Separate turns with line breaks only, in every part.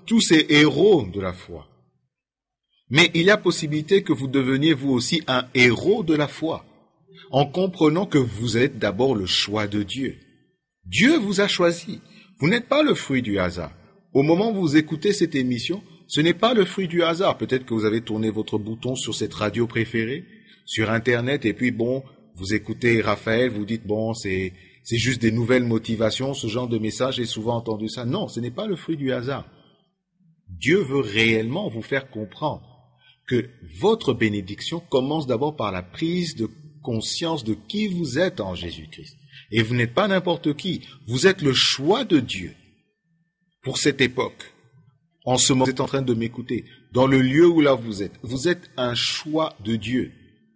tous ces héros de la foi. Mais il y a possibilité que vous deveniez vous aussi un héros de la foi, en comprenant que vous êtes d'abord le choix de Dieu. Dieu vous a choisi. Vous n'êtes pas le fruit du hasard. Au moment où vous écoutez cette émission, ce n'est pas le fruit du hasard. Peut-être que vous avez tourné votre bouton sur cette radio préférée, sur Internet, et puis bon, vous écoutez Raphaël, vous dites bon, c'est juste des nouvelles motivations, ce genre de message, j'ai souvent entendu ça. Non, ce n'est pas le fruit du hasard. Dieu veut réellement vous faire comprendre que votre bénédiction commence d'abord par la prise de conscience de qui vous êtes en Jésus-Christ. Et vous n'êtes pas n'importe qui, vous êtes le choix de Dieu pour cette époque. En ce moment, vous êtes en train de m'écouter, dans le lieu où là vous êtes un choix de Dieu.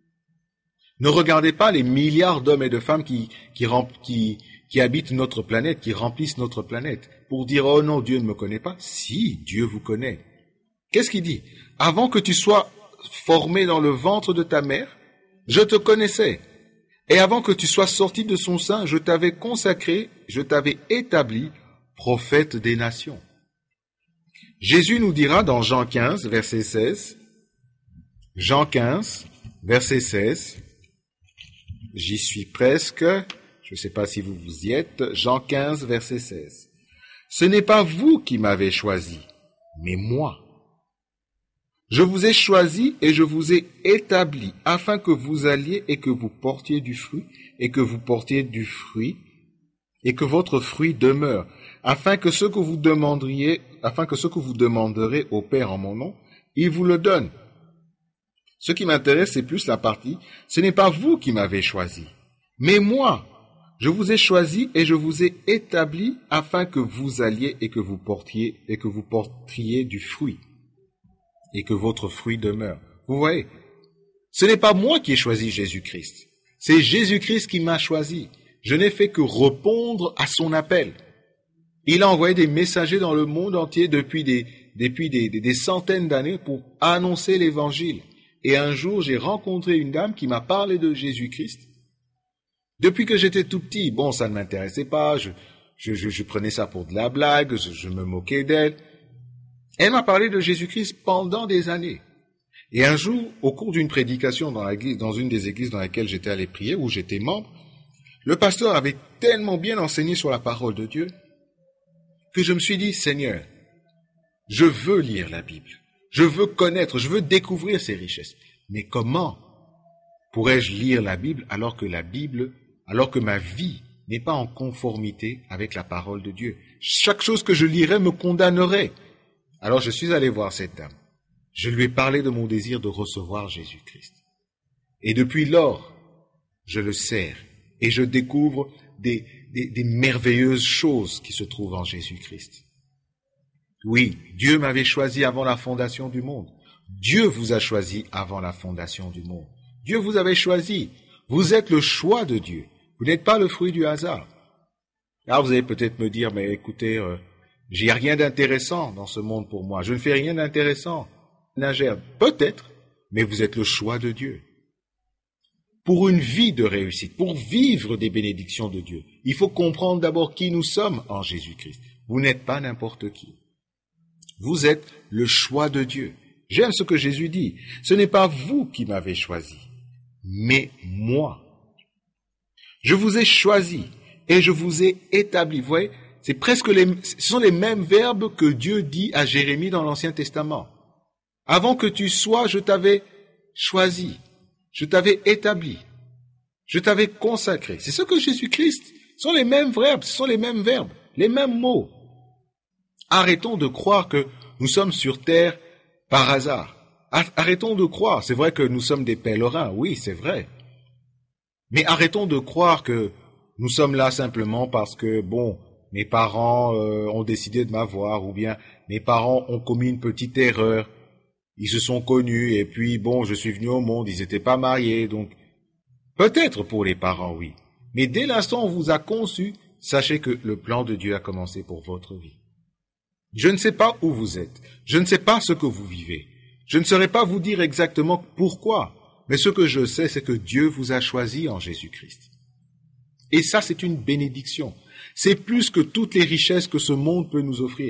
Ne regardez pas les milliards d'hommes et de femmes qui habitent notre planète, qui remplissent notre planète, pour dire « Oh non, Dieu ne me connaît pas ». Si, Dieu vous connaît. Qu'est-ce qu'il dit? Avant que tu sois formé dans le ventre de ta mère, je te connaissais. Et avant que tu sois sorti de son sein, je t'avais consacré, je t'avais établi prophète des nations. Jésus nous dira dans Jean 15, verset 16, Jean 15, verset 16, j'y suis presque, je ne sais pas si vous y êtes, Jean 15, verset 16. Ce n'est pas vous qui m'avez choisi, mais moi. Je vous ai choisi et je vous ai établi afin que vous alliez et que vous portiez du fruit et que vous portiez du fruit et que votre fruit demeure, afin que ce que vous demanderez au Père en mon nom, il vous le donne. Ce qui m'intéresse, c'est plus la partie, ce n'est pas vous qui m'avez choisi, mais moi. Je vous ai choisi et je vous ai établi afin que vous alliez et que vous portiez du fruit et que votre fruit demeure. Vous voyez, ce n'est pas moi qui ai choisi Jésus-Christ, c'est Jésus-Christ qui m'a choisi. Je n'ai fait que répondre à son appel. Il a envoyé des messagers dans le monde entier depuis des centaines d'années pour annoncer l'évangile. Et un jour, j'ai rencontré une dame qui m'a parlé de Jésus-Christ. Depuis que j'étais tout petit, bon, ça ne m'intéressait pas, je prenais ça pour de la blague, je me moquais d'elle. Elle m'a parlé de Jésus-Christ pendant des années. Et un jour, au cours d'une prédication dans une des églises dans laquelle j'étais allé prier, où j'étais membre, le pasteur avait tellement bien enseigné sur la parole de Dieu que je me suis dit, Seigneur, je veux lire la Bible, je veux connaître, je veux découvrir ses richesses. Mais comment pourrais-je lire la Bible alors que ma vie n'est pas en conformité avec la parole de Dieu? Chaque chose que je lirais me condamnerait. Alors je suis allé voir cette dame. Je lui ai parlé de mon désir de recevoir Jésus-Christ. Et depuis lors, je le sers et je découvre des merveilleuses choses qui se trouvent en Jésus-Christ. Oui, Dieu m'avait choisi avant la fondation du monde. Dieu vous a choisi avant la fondation du monde. Dieu vous avait choisi. Vous êtes le choix de Dieu. Vous n'êtes pas le fruit du hasard. Alors vous allez peut-être me dire, mais écoutez, j'ai rien d'intéressant dans ce monde pour moi. Je ne fais rien d'intéressant. Nagère, peut-être, mais vous êtes le choix de Dieu. Pour une vie de réussite, pour vivre des bénédictions de Dieu, il faut comprendre d'abord qui nous sommes en Jésus-Christ. Vous n'êtes pas n'importe qui. Vous êtes le choix de Dieu. J'aime ce que Jésus dit. Ce n'est pas vous qui m'avez choisi, mais moi. Je vous ai choisi et je vous ai établi. Vous voyez, ce sont les mêmes verbes que Dieu dit à Jérémie dans l'Ancien Testament. Avant que tu sois, je t'avais choisi, je t'avais établi, je t'avais consacré. C'est ce que Jésus-Christ, ce sont les mêmes verbes, les mêmes mots. Arrêtons de croire que nous sommes sur terre par hasard. Arrêtons de croire, c'est vrai que nous sommes des pèlerins, oui, c'est vrai. Mais arrêtons de croire que nous sommes là simplement parce que, bon, mes parents ont décidé de m'avoir, ou bien mes parents ont commis une petite erreur. Ils se sont connus, et puis, bon, je suis venu au monde, ils n'étaient pas mariés, donc... Peut-être pour les parents, oui. Mais dès l'instant où on vous a conçu, sachez que le plan de Dieu a commencé pour votre vie. Je ne sais pas où vous êtes. Je ne sais pas ce que vous vivez. Je ne saurais pas vous dire exactement pourquoi. Mais ce que je sais, c'est que Dieu vous a choisi en Jésus-Christ. Et ça, c'est une bénédiction. C'est plus que toutes les richesses que ce monde peut nous offrir.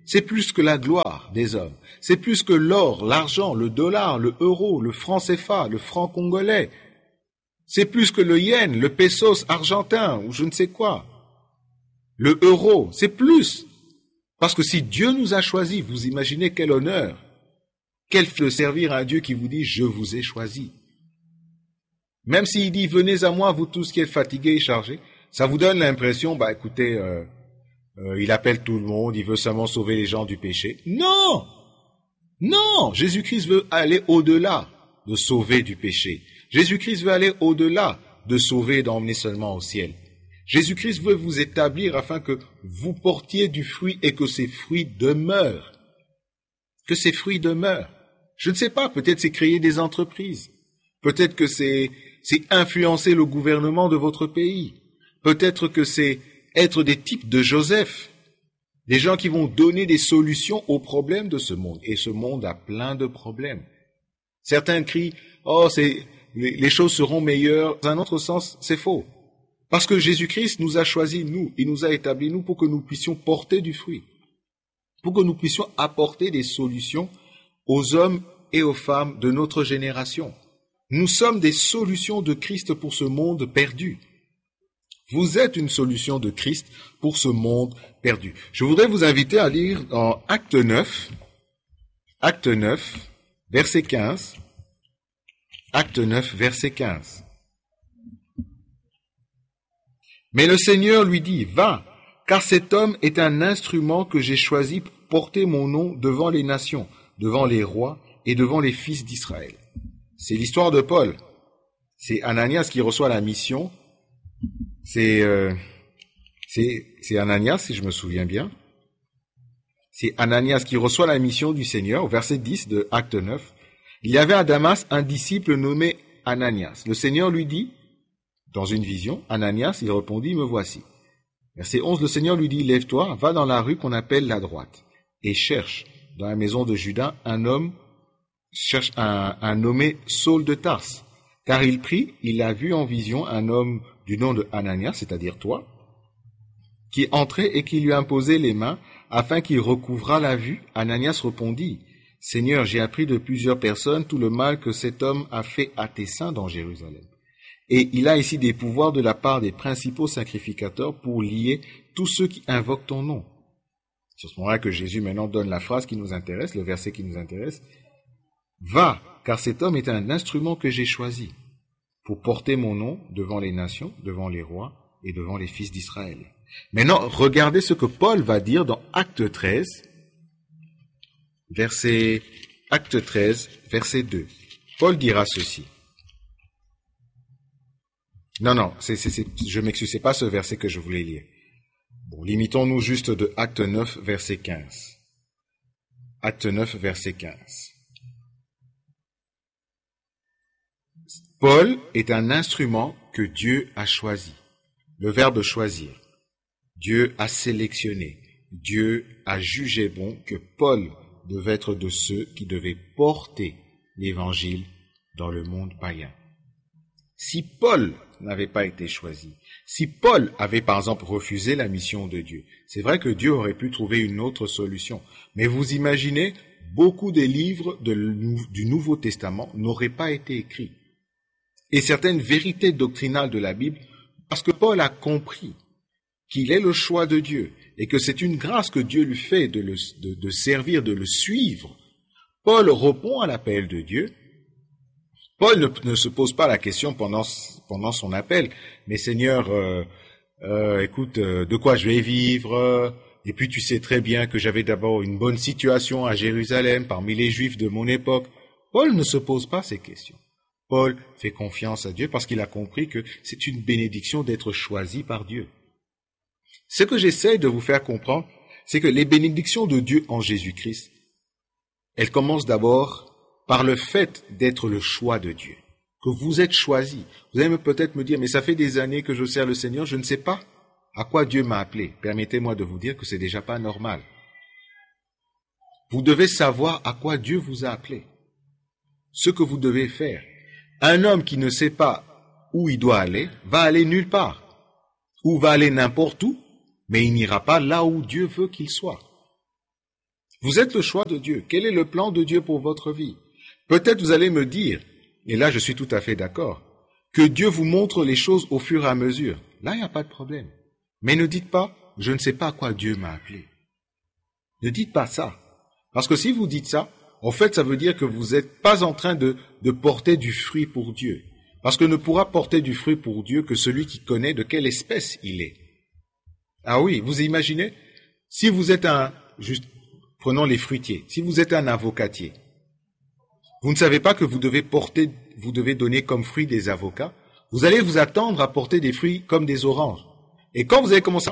C'est plus que la gloire des hommes. C'est plus que l'or, l'argent, le dollar, le euro, le franc CFA, le franc congolais. C'est plus que le yen, le pesos argentin ou je ne sais quoi. Le euro, c'est plus. Parce que si Dieu nous a choisis, vous imaginez quel honneur, quel de servir à un Dieu qui vous dit « Je vous ai choisi ». Même s'il dit « Venez à moi, vous tous qui êtes fatigués et chargés », ça vous donne l'impression, écoutez, il appelle tout le monde, il veut seulement sauver les gens du péché. Non! Non! Jésus-Christ veut aller au-delà de sauver du péché. Jésus-Christ veut aller au-delà de sauver et d'emmener seulement au ciel. Jésus-Christ veut vous établir afin que vous portiez du fruit et que ces fruits demeurent. Que ces fruits demeurent. Je ne sais pas, peut-être c'est créer des entreprises. Peut-être que c'est influencer le gouvernement de votre pays. Peut-être que c'est être des types de Joseph. Des gens qui vont donner des solutions aux problèmes de ce monde. Et ce monde a plein de problèmes. Certains crient, oh, les choses seront meilleures. Dans un autre sens, c'est faux. Parce que Jésus-Christ nous a choisis, nous, il nous a établis, nous, pour que nous puissions porter du fruit. Pour que nous puissions apporter des solutions aux hommes et aux femmes de notre génération. Nous sommes des solutions de Christ pour ce monde perdu. Vous êtes une solution de Christ pour ce monde perdu. Je voudrais vous inviter à lire dans Acte 9, verset 15. Acte 9, verset 15. Mais le Seigneur lui dit, va, car cet homme est un instrument que j'ai choisi pour porter mon nom devant les nations, devant les rois et devant les fils d'Israël. C'est l'histoire de Paul. C'est Ananias qui reçoit la mission. C'est Ananias, si je me souviens bien. C'est Ananias qui reçoit la mission du Seigneur, au verset 10 de Acte 9. Il y avait à Damas un disciple nommé Ananias. Le Seigneur lui dit, dans une vision, Ananias, il répondit, me voici. Verset 11, le Seigneur lui dit, lève-toi, va dans la rue qu'on appelle la droite, et cherche dans la maison de Judas un nommé Saul de Tarse. Car il prie, il a vu en vision un homme du nom de Ananias, c'est-à-dire toi, qui entrait et qui lui imposait les mains afin qu'il recouvrât la vue. Ananias répondit, Seigneur, j'ai appris de plusieurs personnes tout le mal que cet homme a fait à tes saints dans Jérusalem. Et il a ici des pouvoirs de la part des principaux sacrificateurs pour lier tous ceux qui invoquent ton nom. C'est à ce moment-là que Jésus maintenant donne la phrase qui nous intéresse, le verset qui nous intéresse. Va, car cet homme est un instrument que j'ai choisi pour porter mon nom devant les nations, devant les rois et devant les fils d'Israël. Maintenant, regardez ce que Paul va dire dans Acte 13, verset 2. Paul dira ceci. Non, je m'excuse, c'est pas ce verset que je voulais lire. Bon, limitons-nous juste de Acte 9, verset 15. Acte 9, verset 15. Paul est un instrument que Dieu a choisi. Le verbe choisir. Dieu a sélectionné. Dieu a jugé bon que Paul devait être de ceux qui devaient porter l'évangile dans le monde païen. Si Paul n'avait pas été choisi, si Paul avait par exemple refusé la mission de Dieu, c'est vrai que Dieu aurait pu trouver une autre solution. Mais vous imaginez, beaucoup des livres du Nouveau Testament n'auraient pas été écrits. Et certaines vérités doctrinales de la Bible, parce que Paul a compris qu'il est le choix de Dieu et que c'est une grâce que Dieu lui fait de servir, de le suivre. Paul répond à l'appel de Dieu. Paul ne se pose pas la question pendant son appel, mais Seigneur, écoute, de quoi je vais vivre? Et puis tu sais très bien que j'avais d'abord une bonne situation à Jérusalem parmi les Juifs de mon époque. Paul ne se pose pas ces questions. Paul fait confiance à Dieu parce qu'il a compris que c'est une bénédiction d'être choisi par Dieu. Ce que j'essaie de vous faire comprendre, c'est que les bénédictions de Dieu en Jésus-Christ, elles commencent d'abord par le fait d'être le choix de Dieu, que vous êtes choisi. Vous allez peut-être me dire, mais ça fait des années que je sers le Seigneur, je ne sais pas à quoi Dieu m'a appelé. Permettez-moi de vous dire que c'est déjà pas normal. Vous devez savoir à quoi Dieu vous a appelé, ce que vous devez faire. Un homme qui ne sait pas où il doit aller, va aller nulle part, ou va aller n'importe où, mais il n'ira pas là où Dieu veut qu'il soit. Vous êtes le choix de Dieu. Quel est le plan de Dieu pour votre vie? Peut-être vous allez me dire, et là je suis tout à fait d'accord, que Dieu vous montre les choses au fur et à mesure. Là, il n'y a pas de problème. Mais ne dites pas, je ne sais pas à quoi Dieu m'a appelé. Ne dites pas ça. Parce que si vous dites ça, en fait, ça veut dire que vous n'êtes pas en train de porter du fruit pour Dieu. Parce que ne pourra porter du fruit pour Dieu que celui qui connaît de quelle espèce il est. Ah oui, vous imaginez? Si vous êtes prenons les fruitiers, si vous êtes un avocatier, vous ne savez pas que vous devez donner comme fruit des avocats, vous allez vous attendre à porter des fruits comme des oranges. Et quand vous allez commencer,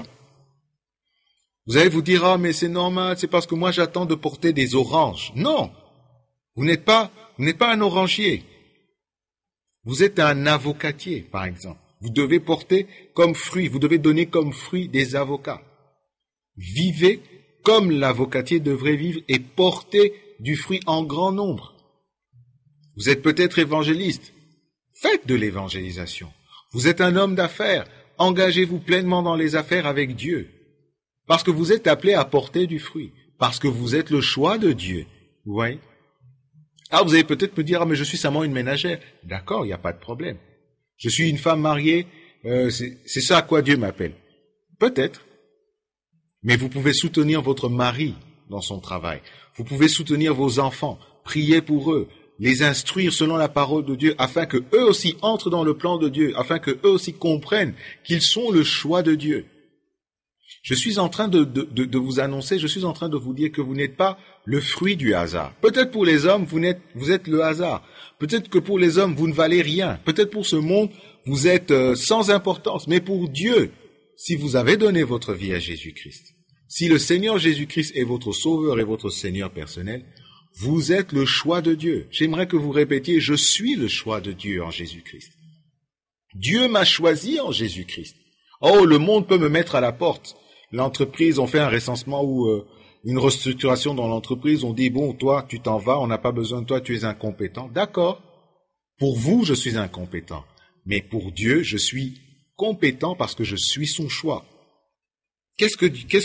vous allez vous dire, ah, mais c'est normal, c'est parce que moi j'attends de porter des oranges. Non! Vous n'êtes pas un orangier. Vous êtes un avocatier, par exemple. Vous devez porter comme fruit, vous devez donner comme fruit des avocats. Vivez comme l'avocatier devrait vivre et porter du fruit en grand nombre. Vous êtes peut-être évangéliste. Faites de l'évangélisation. Vous êtes un homme d'affaires. Engagez-vous pleinement dans les affaires avec Dieu. Parce que vous êtes appelé à porter du fruit. Parce que vous êtes le choix de Dieu. Vous voyez? Ah, vous allez peut-être me dire, ah, mais je suis seulement une ménagère. D'accord, il n'y a pas de problème. Je suis une femme mariée, c'est ça à quoi Dieu m'appelle. Peut-être. Mais vous pouvez soutenir votre mari dans son travail. Vous pouvez soutenir vos enfants, prier pour eux, les instruire selon la parole de Dieu, afin que eux aussi entrent dans le plan de Dieu, afin que eux aussi comprennent qu'ils sont le choix de Dieu. Je suis en train de vous annoncer, je suis en train de vous dire que vous n'êtes pas le fruit du hasard. Peut-être pour les hommes, vous êtes le hasard. Peut-être que pour les hommes, vous ne valez rien. Peut-être pour ce monde, vous êtes sans importance. Mais pour Dieu, si vous avez donné votre vie à Jésus-Christ, si le Seigneur Jésus-Christ est votre sauveur et votre Seigneur personnel, vous êtes le choix de Dieu. J'aimerais que vous répétiez, je suis le choix de Dieu en Jésus-Christ. Dieu m'a choisi en Jésus-Christ. Oh, le monde peut me mettre à la porte. L'entreprise, on fait un recensement ou une restructuration dans l'entreprise, on dit, bon, toi, tu t'en vas, on n'a pas besoin de toi, tu es incompétent. D'accord. Pour vous, je suis incompétent. Mais pour Dieu, je suis compétent parce que je suis son choix. Qu'est-ce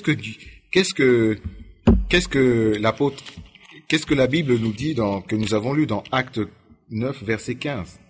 que la Bible nous dit que nous avons lu dans Actes 9, verset 15?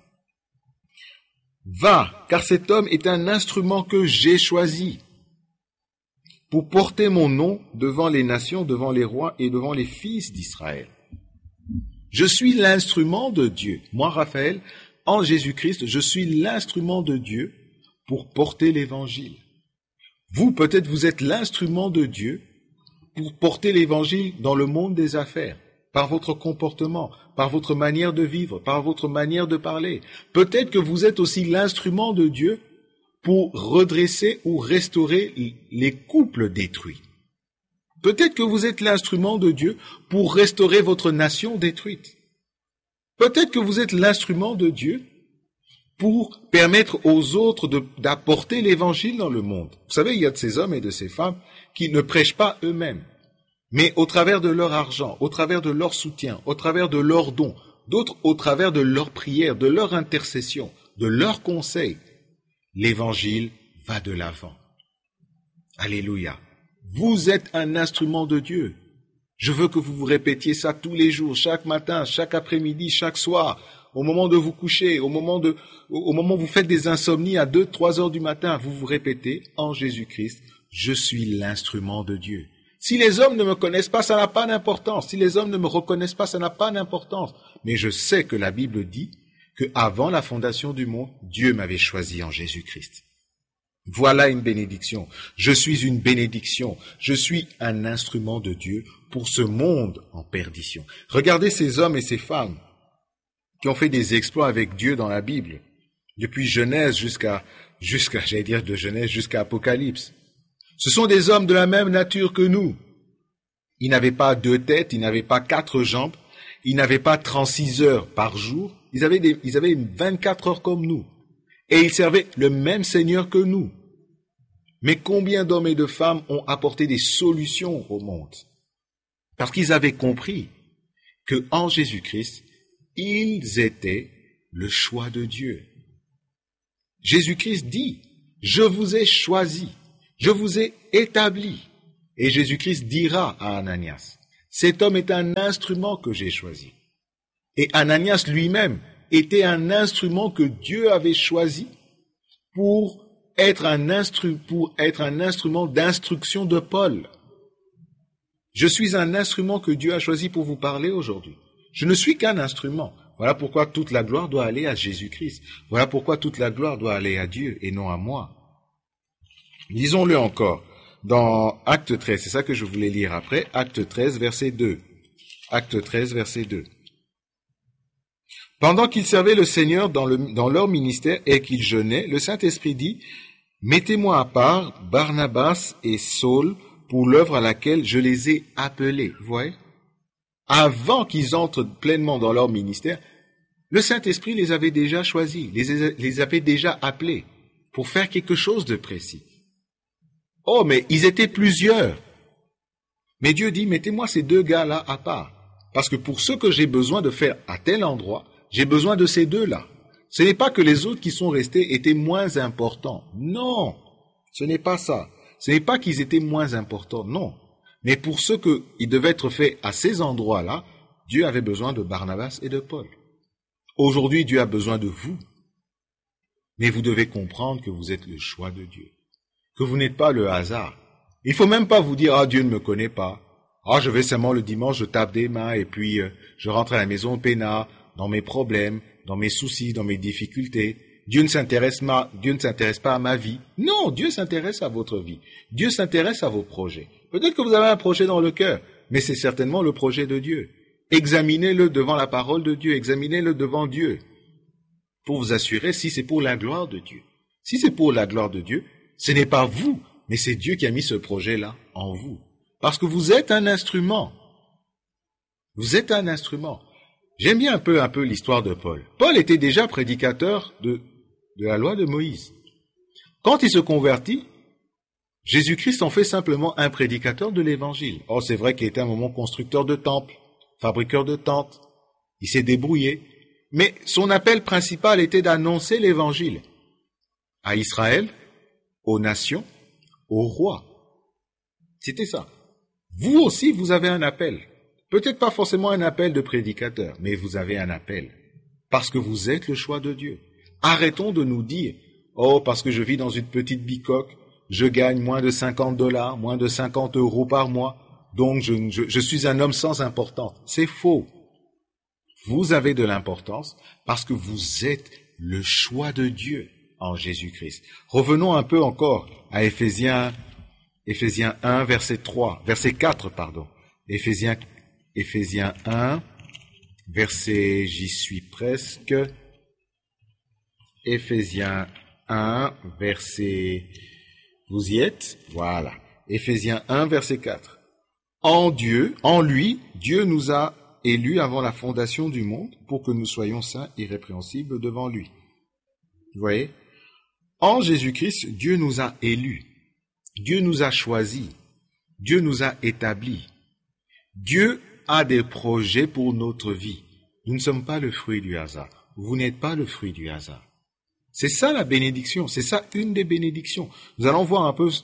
Va, car cet homme est un instrument que j'ai choisi pour porter mon nom devant les nations, devant les rois et devant les fils d'Israël. Je suis l'instrument de Dieu. Moi, Raphaël, en Jésus-Christ, je suis l'instrument de Dieu pour porter l'évangile. Vous, peut-être, vous êtes l'instrument de Dieu pour porter l'évangile dans le monde des affaires, par votre comportement, par votre manière de vivre, par votre manière de parler. Peut-être que vous êtes aussi l'instrument de Dieu pour redresser ou restaurer les couples détruits. Peut-être que vous êtes l'instrument de Dieu pour restaurer votre nation détruite. Peut-être que vous êtes l'instrument de Dieu pour permettre aux autres d'apporter l'évangile dans le monde. Vous savez, il y a de ces hommes et de ces femmes qui ne prêchent pas eux-mêmes, mais au travers de leur argent, au travers de leur soutien, au travers de leurs dons, d'autres au travers de leurs prières, de leur intercession, de leurs conseils, l'évangile va de l'avant. Alléluia. Vous êtes un instrument de Dieu. Je veux que vous vous répétiez ça tous les jours, chaque matin, chaque après-midi, chaque soir, au moment de vous coucher, au moment où vous faites des insomnies à 2, 3 heures du matin, vous vous répétez en Jésus-Christ, je suis l'instrument de Dieu. Si les hommes ne me connaissent pas, ça n'a pas d'importance. Si les hommes ne me reconnaissent pas, ça n'a pas d'importance. Mais je sais que la Bible dit que avant la fondation du monde, Dieu m'avait choisi en Jésus-Christ. Voilà une bénédiction. Je suis une bénédiction. Je suis un instrument de Dieu pour ce monde en perdition. Regardez ces hommes et ces femmes qui ont fait des exploits avec Dieu dans la Bible, depuis Genèse jusqu'à Apocalypse. Ce sont des hommes de la même nature que nous. Ils n'avaient pas 2 têtes, ils n'avaient pas 4 jambes, ils n'avaient pas 36 heures par jour, ils avaient 24 heures comme nous. Et ils servaient le même Seigneur que nous. Mais combien d'hommes et de femmes ont apporté des solutions au monde? Parce qu'ils avaient compris que en Jésus-Christ, ils étaient le choix de Dieu. Jésus-Christ dit, je vous ai choisi, je vous ai établi. Et Jésus-Christ dira à Ananias, Cet homme est un instrument que j'ai choisi. Et Ananias lui-même était un instrument que Dieu avait choisi pour être un instrument d'instruction de Paul. Je suis un instrument que Dieu a choisi pour vous parler aujourd'hui. Je ne suis qu'un instrument. Voilà pourquoi toute la gloire doit aller à Jésus-Christ. Voilà pourquoi toute la gloire doit aller à Dieu et non à moi. Lisons-le encore dans Acte 13. C'est ça que je voulais lire après. Acte 13, verset 2. Acte 13, verset 2. Pendant qu'ils servaient le Seigneur dans leur ministère et qu'ils jeûnaient, le Saint-Esprit dit, « Mettez-moi à part Barnabas et Saul pour l'œuvre à laquelle je les ai appelés. » Vous voyez? Avant qu'ils entrent pleinement dans leur ministère, le Saint-Esprit les avait déjà choisis, les avait déjà appelés pour faire quelque chose de précis. Oh, mais ils étaient plusieurs. Mais Dieu dit, mettez-moi ces deux gars-là à part. Parce que pour ce que j'ai besoin de faire à tel endroit, j'ai besoin de ces deux-là. Ce n'est pas que les autres qui sont restés étaient moins importants. Non, ce n'est pas ça. Ce n'est pas qu'ils étaient moins importants, non. Mais pour ce qui devait être fait à ces endroits-là, Dieu avait besoin de Barnabas et de Paul. Aujourd'hui, Dieu a besoin de vous. Mais vous devez comprendre que vous êtes le choix de Dieu. Que vous n'êtes pas le hasard. Il ne faut même pas vous dire, ah, Dieu ne me connaît pas. Ah, je vais seulement le dimanche, je tape des mains et puis je rentre à la maison peinard, dans mes problèmes, dans mes soucis, dans mes difficultés. Dieu ne s'intéresse pas à ma vie. Non, Dieu s'intéresse à votre vie. Dieu s'intéresse à vos projets. Peut-être que vous avez un projet dans le cœur, mais c'est certainement le projet de Dieu. Examinez-le devant la parole de Dieu, examinez-le devant Dieu, pour vous assurer si c'est pour la gloire de Dieu. Si c'est pour la gloire de Dieu, ce n'est pas vous, mais c'est Dieu qui a mis ce projet-là en vous. Parce que vous êtes un instrument. Vous êtes un instrument. J'aime bien un peu l'histoire de Paul. Paul était déjà prédicateur de la loi de Moïse. Quand il se convertit, Jésus-Christ en fait simplement un prédicateur de l'évangile. Oh, c'est vrai qu'il était un moment constructeur de temples, fabriqueur de tentes. Il s'est débrouillé. Mais son appel principal était d'annoncer l'évangile à Israël, aux nations, aux rois. C'était ça. Vous aussi, vous avez un appel. Peut-être pas forcément un appel de prédicateur, mais vous avez un appel. Parce que vous êtes le choix de Dieu. Arrêtons de nous dire, oh, parce que je vis dans une petite bicoque, je gagne moins de $50, moins de 50 € par mois, donc je suis un homme sans importance. C'est faux. Vous avez de l'importance parce que vous êtes le choix de Dieu en Jésus-Christ. Revenons un peu encore à Éphésiens 1, verset 4, pardon. Éphésiens 1, verset, j'y suis presque. Éphésiens 1, verset, vous y êtes? Voilà. Éphésiens 1, verset 4. En lui, Dieu nous a élus avant la fondation du monde pour que nous soyons saints et irrépréhensibles devant lui. Vous voyez? En Jésus-Christ, Dieu nous a élus. Dieu nous a choisis. Dieu nous a établis. Dieu a des projets pour notre vie. Nous ne sommes pas le fruit du hasard. Vous n'êtes pas le fruit du hasard. C'est ça la bénédiction. C'est ça une des bénédictions. Nous allons voir un peu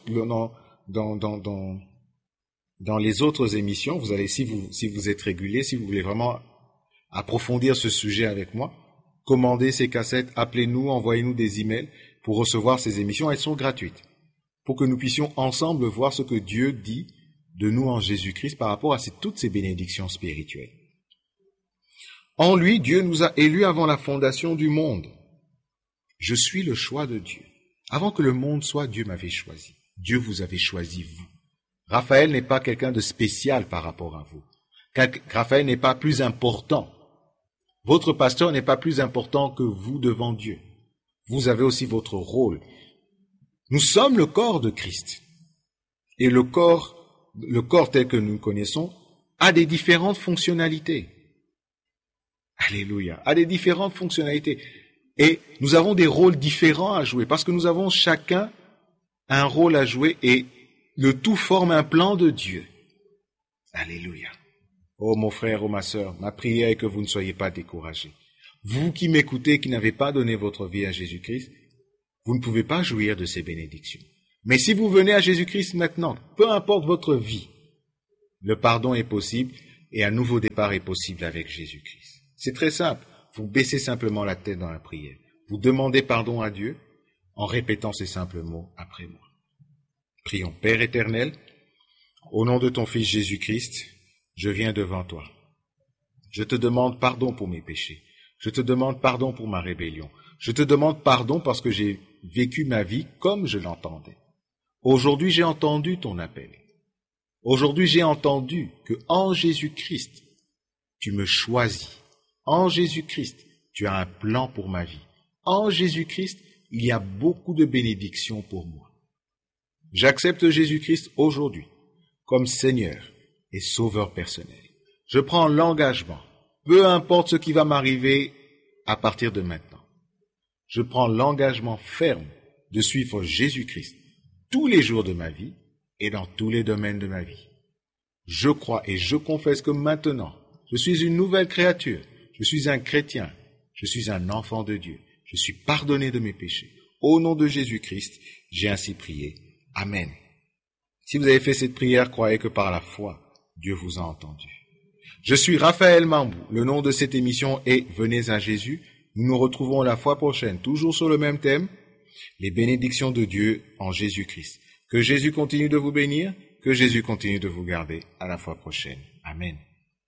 dans les autres émissions. Vous allez, si vous êtes régulier, si vous voulez vraiment approfondir ce sujet avec moi, commandez ces cassettes, appelez-nous, envoyez-nous des emails pour recevoir ces émissions. Elles sont gratuites. Pour que nous puissions ensemble voir ce que Dieu dit de nous en Jésus-Christ par rapport à toutes ces bénédictions spirituelles. En lui, Dieu nous a élus avant la fondation du monde. Je suis le choix de Dieu. Avant que le monde soit, Dieu m'avait choisi. Dieu vous avait choisi, vous. Raphaël n'est pas quelqu'un de spécial par rapport à vous. Raphaël n'est pas plus important. Votre pasteur n'est pas plus important que vous devant Dieu. Vous avez aussi votre rôle. Nous sommes le corps de Christ. Et le corps tel que nous le connaissons a des différentes fonctionnalités. Alléluia. A des différentes fonctionnalités. Et nous avons des rôles différents à jouer parce que nous avons chacun un rôle à jouer et le tout forme un plan de Dieu. Alléluia. Oh mon frère, oh ma sœur, ma prière est que vous ne soyez pas découragés. Vous qui m'écoutez, qui n'avez pas donné votre vie à Jésus-Christ, vous ne pouvez pas jouir de ces bénédictions. Mais si vous venez à Jésus-Christ maintenant, peu importe votre vie, Le pardon est possible et un nouveau départ est possible avec Jésus-Christ. C'est très simple. Vous baissez simplement la tête dans la prière. Vous demandez pardon à Dieu en répétant ces simples mots après moi. Prions. Père éternel, au nom de ton Fils Jésus-Christ, je viens devant toi. Je te demande pardon pour mes péchés. Je te demande pardon pour ma rébellion. Je te demande pardon parce que j'ai vécu ma vie comme je l'entendais. Aujourd'hui, j'ai entendu ton appel. Aujourd'hui, j'ai entendu que en Jésus-Christ, tu me choisis. En Jésus-Christ, tu as un plan pour ma vie. En Jésus-Christ, il y a beaucoup de bénédictions pour moi. J'accepte Jésus-Christ aujourd'hui comme Seigneur et Sauveur personnel. Je prends l'engagement, peu importe ce qui va m'arriver à partir de maintenant. Je prends l'engagement ferme de suivre Jésus-Christ tous les jours de ma vie et dans tous les domaines de ma vie. Je crois et je confesse que maintenant, je suis une nouvelle créature. Je suis un chrétien. Je suis un enfant de Dieu. Je suis pardonné de mes péchés. Au nom de Jésus-Christ, j'ai ainsi prié. Amen. Si vous avez fait cette prière, croyez que par la foi, Dieu vous a entendu. Je suis Raphaël Mambou. Le nom de cette émission est Venez à Jésus. Nous nous retrouvons la fois prochaine, toujours sur le même thème, les bénédictions de Dieu en Jésus-Christ. Que Jésus continue de vous bénir, que Jésus continue de vous garder. À la fois prochaine. Amen.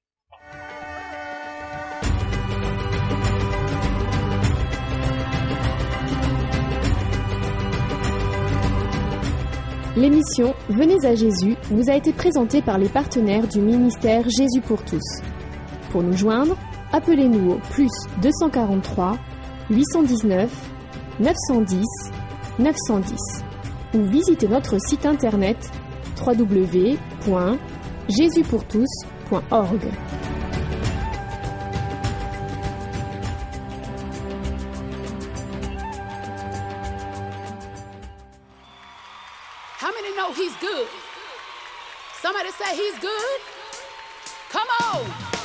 L'émission Venez à Jésus vous a été présentée par les partenaires du ministère Jésus pour tous. Pour nous joindre, appelez-nous au plus 243 819 910 910 ou visitez notre site internet www.jesuspourtous.org.
How many know he's good? Somebody say he's good. Come on.